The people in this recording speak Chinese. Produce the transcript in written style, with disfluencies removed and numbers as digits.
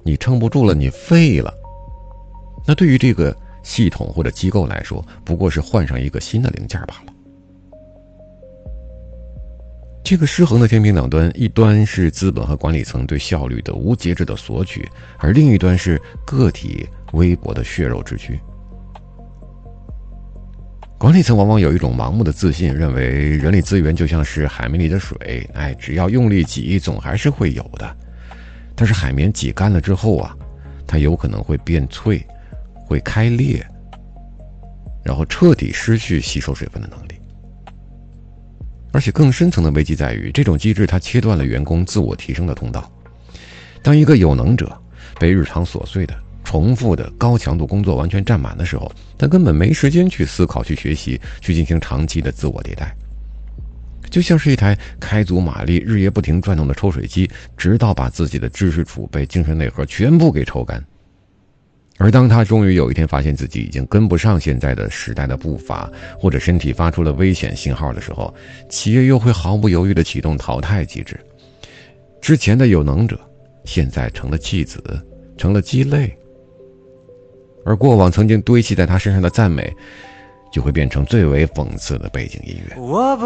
你撑不住了，你废了。那对于这个系统或者机构来说，不过是换上一个新的零件罢了。这个失衡的天平两端，一端是资本和管理层对效率的无节制的索取，而另一端是个体微薄的血肉之躯。管理层往往有一种盲目的自信，认为人力资源就像是海绵里的水，只要用力挤，总还是会有的。但是海绵挤干了之后啊，它有可能会变脆，会开裂，然后彻底失去吸收水分的能力。而且更深层的危机在于，这种机制它切断了员工自我提升的通道。当一个有能者被日常琐碎的重复的高强度工作完全占满的时候，他根本没时间去思考、去学习、去进行长期的自我迭代。就像是一台开足马力、日夜不停转动的抽水机，直到把自己的知识储备、精神内核全部给抽干。而当他终于有一天发现自己已经跟不上现在的时代的步伐，或者身体发出了危险信号的时候，企业又会毫不犹豫地启动淘汰机制。之前的有能者，现在成了弃子，成了鸡肋。而过往曾经堆砌在他身上的赞美，就会变成最为讽刺的背景音乐。 我不